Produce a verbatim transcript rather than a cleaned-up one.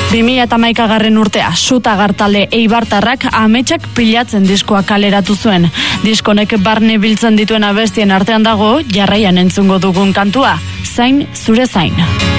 bi mila hamaikagarren urtea, Sutagartalde eibartarrak ametsak pilatzen diskoa kaleratu zuen. Diskonek barne biltzen dituen abestien artean dago, jarraian entzungo dugun kantua, Zain zure zain.